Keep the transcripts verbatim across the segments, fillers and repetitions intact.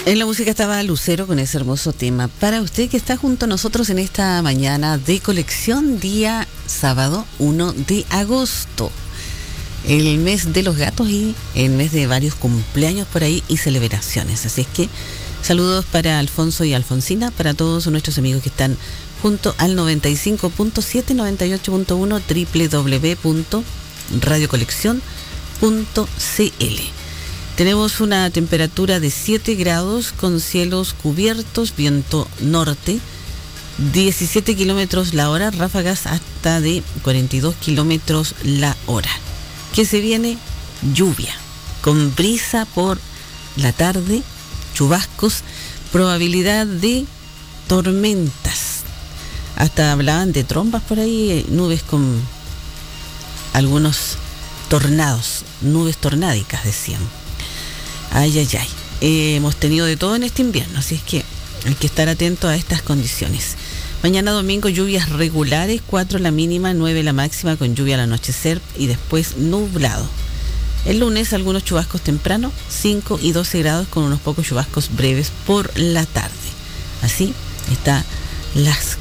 En la música estaba Lucero con ese hermoso tema. Para usted que está junto a nosotros en esta mañana de colección, día sábado uno de agosto. El mes de los gatos y el mes de varios cumpleaños por ahí y celebraciones. Así es que saludos para Alfonso y Alfonsina, para todos nuestros amigos que están junto al noventa y cinco punto siete, noventa y ocho punto uno, doble u doble u doble u punto radio colección punto c l. Tenemos una temperatura de siete grados con cielos cubiertos, viento norte, diecisiete kilómetros la hora, ráfagas hasta de cuarenta y dos kilómetros la hora. ¿Qué se viene? Lluvia, con brisa por la tarde, chubascos, probabilidad de tormentas. Hasta hablaban de trombas por ahí, nubes con algunos tornados, nubes tornádicas decían. Ay, ay, ay. Eh, hemos tenido de todo en este invierno, así es que hay que estar atento a estas condiciones. Mañana domingo lluvias regulares, cuatro la mínima, nueve la máxima, con lluvia al anochecer y después nublado. El lunes algunos chubascos temprano, cinco y doce grados con unos pocos chubascos breves por la tarde. Así están las,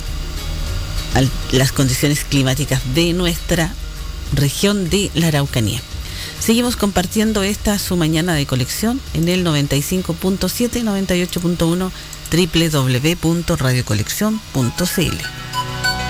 las condiciones climáticas de nuestra región de la Araucanía. Seguimos compartiendo esta su mañana de colección en el noventa y cinco punto siete, noventa y ocho punto uno, doble u doble u doble u punto radio colección punto c l.